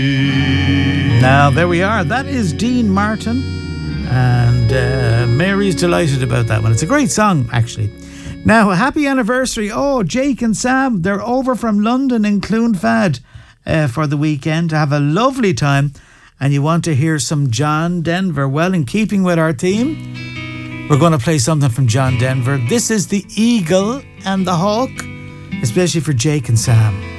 Now, there we are. That is Dean Martin. And Mary's delighted about that one. It's a great song, actually. Now, happy anniversary. Oh, Jake and Sam, they're over from London in Clonfad for the weekend to have a lovely time. And you want to hear some John Denver. Well, in keeping with our theme, we're going to play something from John Denver. This is The Eagle and the Hawk, especially for Jake and Sam.